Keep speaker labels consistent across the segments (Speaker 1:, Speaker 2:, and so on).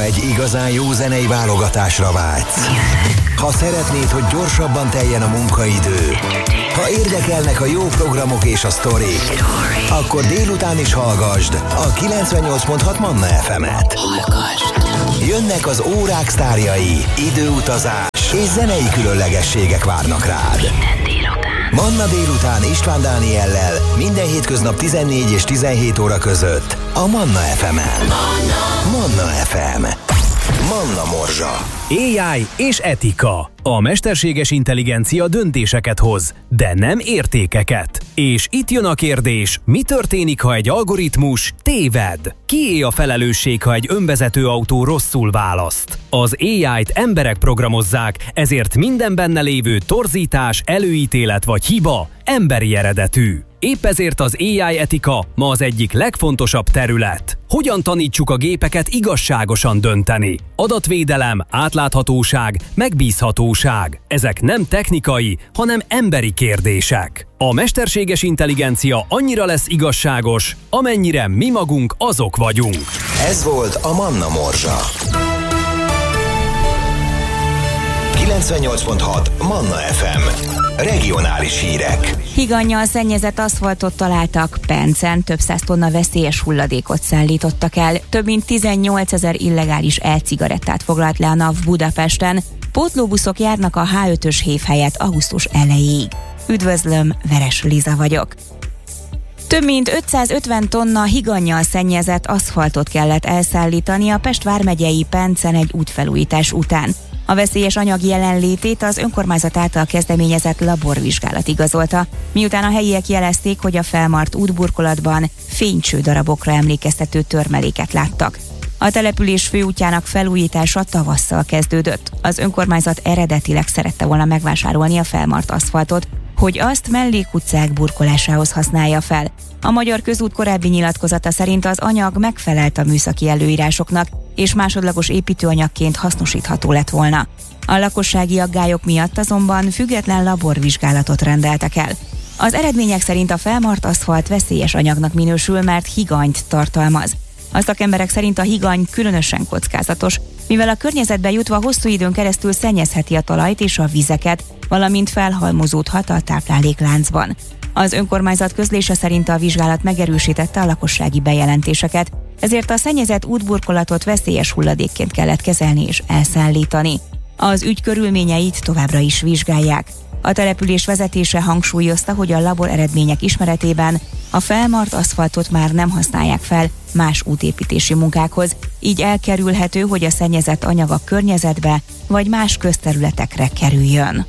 Speaker 1: egy igazán jó zenei válogatásra vágysz, ha szeretnéd, hogy gyorsabban teljen a munkaidő, ha érdekelnek a jó programok és a sztorik, akkor délután is hallgasd a 98.6 Manna FM-et. Jönnek az órák sztárjai, időutazás és zenei különlegességek várnak rád. Manna délután István Dániellel minden hétköznap 14 és 17 óra között a Manna FM-en. Manna FM. Manna Morzsa.
Speaker 2: AI és etika. A mesterséges intelligencia döntéseket hoz, de nem értékeket. És itt jön a kérdés, mi történik, ha egy algoritmus téved? Kié a felelősség, ha egy önvezető autó rosszul választ? Az AI-t emberek programozzák, ezért minden benne lévő torzítás, előítélet vagy hiba emberi eredetű. Épp ezért az AI etika ma az egyik legfontosabb terület. Hogyan tanítsuk a gépeket igazságosan dönteni? Adatvédelem, átláthatóság, megbízhatóság. Ezek nem technikai, hanem emberi kérdések. A mesterséges intelligencia annyira lesz igazságos, amennyire mi magunk azok vagyunk.
Speaker 1: Ez volt a Manna Morzsa. 98.6 Manna FM. Regionális hírek.
Speaker 3: Higannyal szennyezett aszfaltot találtak Pencen, több száz tonna veszélyes hulladékot szállítottak el. Több mint 18 000 illegális e-cigarettát foglalt le a NAV Budapesten. Pótlóbuszok járnak a H5-ös hév helyett augusztus elejéig. Üdvözlöm, Veres Liza vagyok. Több mint 550 tonna higannyal szennyezett aszfaltot kellett elszállítani a Pest vármegyei Pencen egy útfelújítás után. A veszélyes anyag jelenlétét az önkormányzat által kezdeményezett laborvizsgálat igazolta, miután a helyiek jelezték, hogy a felmart útburkolatban fénycső darabokra emlékeztető törmeléket láttak. A település főútjának felújítása tavasszal kezdődött. Az önkormányzat eredetileg szerette volna megvásárolni a felmart aszfaltot, hogy azt mellékutcák burkolásához használja fel. A Magyar Közút korábbi nyilatkozata szerint az anyag megfelelt a műszaki előírásoknak, és másodlagos építőanyagként hasznosítható lett volna. A lakossági aggályok miatt azonban független laborvizsgálatot rendeltek el. Az eredmények szerint a felmart aszfalt veszélyes anyagnak minősül, mert higanyt tartalmaz. A szakemberek szerint a higany különösen kockázatos, mivel a környezetbe jutva hosszú időn keresztül szennyezheti a talajt és a vizeket, valamint felhalmozódhat a táplálékláncban. Az önkormányzat közlése szerint a vizsgálat megerősítette a lakossági bejelentéseket, ezért a szennyezett útburkolatot veszélyes hulladékként kellett kezelni és elszállítani. Az ügy körülményeit továbbra is vizsgálják. A település vezetése hangsúlyozta, hogy a labor eredmények ismeretében a felmart aszfaltot már nem használják fel más útépítési munkákhoz, így elkerülhető, hogy a szennyezett anyag a környezetbe vagy más közterületekre kerüljön.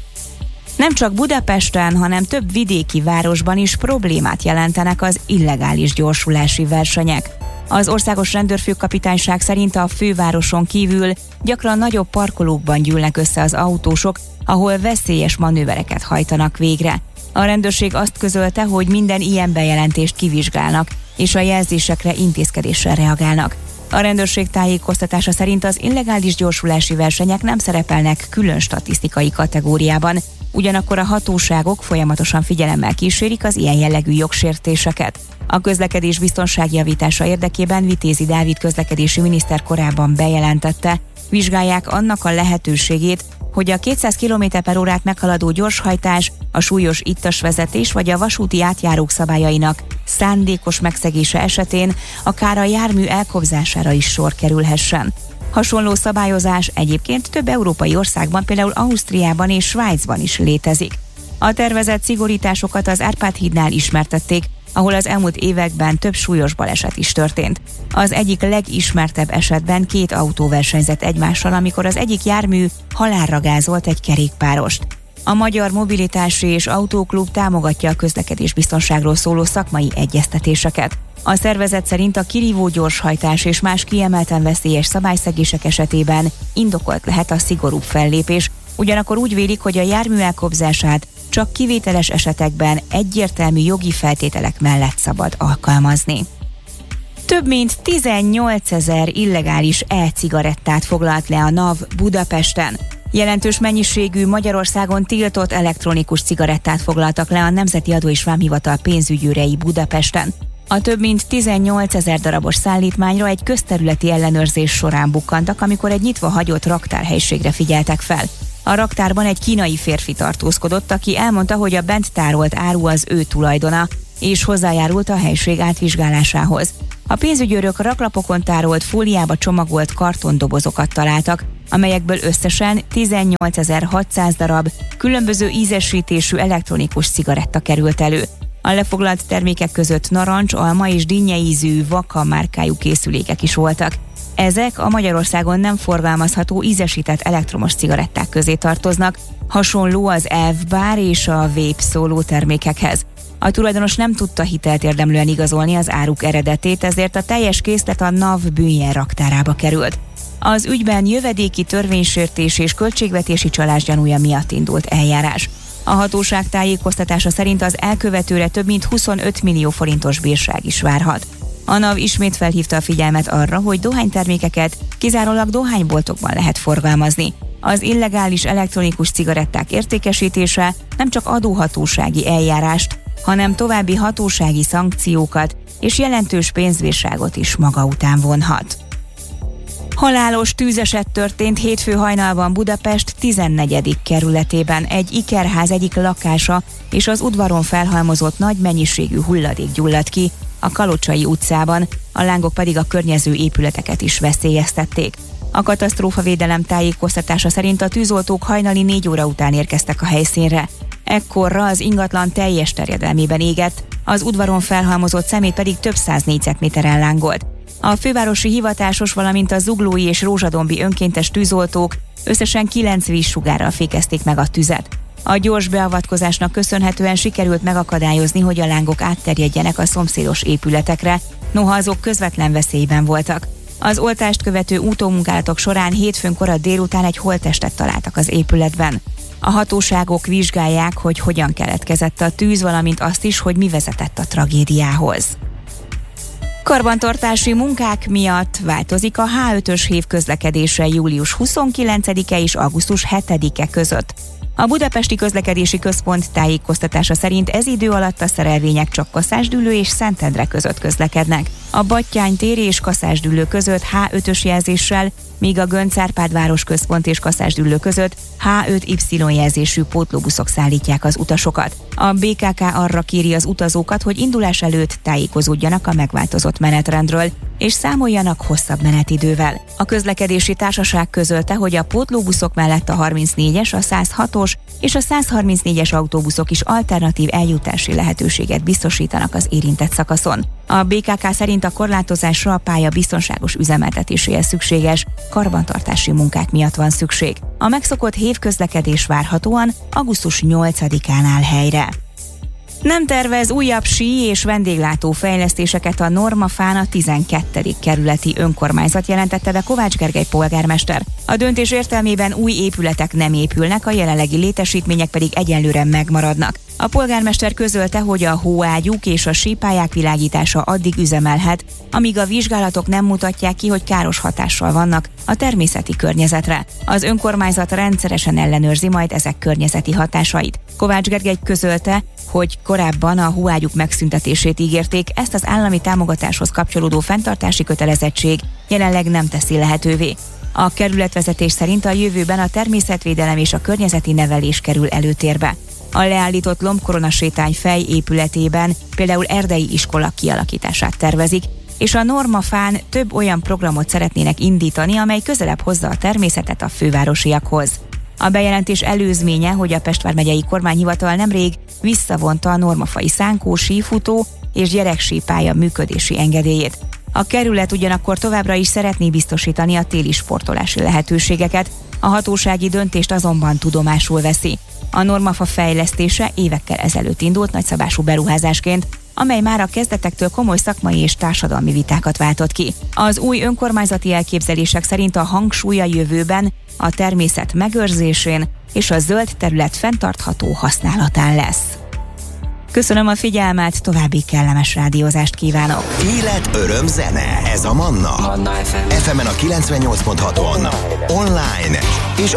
Speaker 3: Nem csak Budapesten, hanem több vidéki városban is problémát jelentenek az illegális gyorsulási versenyek. Az Országos Rendőrfőkapitányság szerint a fővároson kívül gyakran nagyobb parkolókban gyűlnek össze az autósok, ahol veszélyes manővereket hajtanak végre. A rendőrség azt közölte, hogy minden ilyen bejelentést kivizsgálnak, és a jelzésekre intézkedéssel reagálnak. A rendőrség tájékoztatása szerint az illegális gyorsulási versenyek nem szerepelnek külön statisztikai kategóriában, ugyanakkor a hatóságok folyamatosan figyelemmel kísérik az ilyen jellegű jogsértéseket. A közlekedés biztonság javítása érdekében Vitézi Dávid közlekedési miniszter korábban bejelentette, vizsgálják annak a lehetőségét, hogy a 200 km/h meghaladó gyorshajtás, a súlyos ittas vezetés vagy a vasúti átjárók szabályainak szándékos megszegése esetén akár a jármű elkobzására is sor kerülhessen. Hasonló szabályozás egyébként több európai országban, például Ausztriában és Svájcban is létezik. A tervezett szigorításokat az Árpád-hídnál ismertették, ahol az elmúlt években több súlyos baleset is történt. Az egyik legismertebb esetben 2 autó versenyzett egymással, amikor az egyik jármű halálra gázolt egy kerékpárost. A Magyar Mobilitási és Autóklub támogatja a közlekedésbiztonságról szóló szakmai egyeztetéseket. A szervezet szerint a kirívó gyorshajtás és más kiemelten veszélyes szabályszegések esetében indokolt lehet a szigorúbb fellépés, ugyanakkor úgy vélik, hogy a jármű elkobzását csak kivételes esetekben egyértelmű jogi feltételek mellett szabad alkalmazni. Több mint 18 000 illegális e-cigarettát foglalt le a NAV Budapesten. Jelentős mennyiségű Magyarországon tiltott elektronikus cigarettát foglaltak le a Nemzeti Adó és Vámhivatal pénzügyőrei Budapesten. A több mint 18 000 darabos szállítmányra egy közterületi ellenőrzés során bukkantak, amikor egy nyitva hagyott raktárhelyiségre figyeltek fel. A raktárban egy kínai férfi tartózkodott, aki elmondta, hogy a bent tárolt áru az ő tulajdona, és hozzájárult a helység átvizsgálásához. A pénzügyőrök raklapokon tárolt fóliába csomagolt kartondobozokat találtak, amelyekből összesen 18 600 darab különböző ízesítésű elektronikus cigaretta került elő. A lefoglalt termékek között narancs, alma és dinnyeízű Vaka márkájú készülékek is voltak. Ezek a Magyarországon nem forgalmazható ízesített elektromos cigaretták közé tartoznak, hasonló az Elf Bar és a Vape szóló termékekhez. A tulajdonos nem tudta hitelt érdemlően igazolni az áruk eredetét, ezért a teljes készlet a NAV bűnje raktárába került. Az ügyben jövedéki törvénysértés és költségvetési csalás gyanúja miatt indult eljárás. A hatóság tájékoztatása szerint az elkövetőre több mint 25 millió forintos bírság is várhat. A NAV ismét felhívta a figyelmet arra, hogy dohánytermékeket kizárólag dohányboltokban lehet forgalmazni. Az illegális elektronikus cigaretták értékesítése nem csak adóhatósági eljárást, hanem további hatósági szankciókat és jelentős pénzbírságot is maga után vonhat. Halálos tűzeset történt hétfő hajnalban Budapest 14. kerületében. Egy ikerház egyik lakása és az udvaron felhalmozott nagy mennyiségű hulladék gyulladt ki a Kalocsai utcában, a lángok pedig a környező épületeket is veszélyeztették. A katasztrófavédelem tájékoztatása szerint a tűzoltók hajnali 4 óra után érkeztek a helyszínre. Ekkorra az ingatlan teljes terjedelmében égett, az udvaron felhalmozott szemét pedig több száz négyzetméteren lángolt. A fővárosi hivatásos, valamint a zuglói és rózsadombi önkéntes tűzoltók összesen 9 vízsugárral fékezték meg a tüzet. A gyors beavatkozásnak köszönhetően sikerült megakadályozni, hogy a lángok átterjedjenek a szomszédos épületekre, noha azok közvetlen veszélyben voltak. Az oltást követő utómunkálatok során hétfőn kora délután egy holttestet találtak az épületben. A hatóságok vizsgálják, hogy hogyan keletkezett a tűz, valamint azt is, hogy mi vezetett a tragédiához. Karbantartási munkák miatt változik a H5-ös hévközlekedése július 29-e és augusztus 7-e között. A Budapesti Közlekedési Központ tájékoztatása szerint ez idő alatt a szerelvények csak Kaszásdüllő és Szentendre között közlekednek. A Battyány tér és Kaszásdüllő között H5-ös jelzéssel, míg a Göncz-Árpád városközpont és Kaszásdüllő között H5Y jelzésű pótlóbuszok szállítják az utasokat. A BKK arra kéri az utazókat, hogy indulás előtt tájékozódjanak a megváltozott menetrendről, és számoljanak hosszabb menetidővel. A közlekedési társaság közölte, hogy a pótlóbuszok mellett a 34-es, a 106-os és a 134-es autóbuszok is alternatív eljutási lehetőséget biztosítanak az érintett szakaszon. A BKK szerint a korlátozásra a pálya biztonságos üzemeltetéséhez szükséges karbantartási munkák miatt van szükség. A megszokott hévközlekedés várhatóan augusztus 8-án áll helyre. Nem tervez újabb sí- és vendéglátó fejlesztéseket a Normafán a 12. kerületi önkormányzat, jelentette be Kovács Gergely polgármester. A döntés értelmében új épületek nem épülnek, a jelenlegi létesítmények pedig egyenlőre megmaradnak. A polgármester közölte, hogy a hóágyúk és a sípályák világítása addig üzemelhet, amíg a vizsgálatok nem mutatják ki, hogy káros hatással vannak a természeti környezetre. Az önkormányzat rendszeresen ellenőrzi majd ezek környezeti hatásait. Kovács Gergely közölte, hogy korábban a hóágyúk megszüntetését ígérték, ezt az állami támogatáshoz kapcsolódó fenntartási kötelezettség jelenleg nem teszi lehetővé. A kerületvezetés szerint a jövőben a természetvédelem és a környezeti nevelés kerül előtérbe. A leállított lombkorona sétányfej épületében például erdei iskola kialakítását tervezik, és a Normafán több olyan programot szeretnének indítani, amely közelebb hozza a természetet a fővárosiakhoz. A bejelentés előzménye, hogy a Pest vármegyei kormányhivatal nemrég visszavonta a normafai szánkó, sífutó és gyereksípálya működési engedélyét. A kerület ugyanakkor továbbra is szeretné biztosítani a téli sportolási lehetőségeket, a hatósági döntést azonban tudomásul veszi. A Normafa fejlesztése évekkel ezelőtt indult nagyszabású beruházásként, amely már a kezdetektől komoly szakmai és társadalmi vitákat váltott ki. Az új önkormányzati elképzelések szerint a hangsúly a jövőben a természet megőrzésén és a zöld terület fenntartható használatán lesz. Köszönöm a figyelmet, további kellemes rádiózást kívánok!
Speaker 1: Élet, öröm, zene, ez a Manna. FM-en a 98.6-on, online és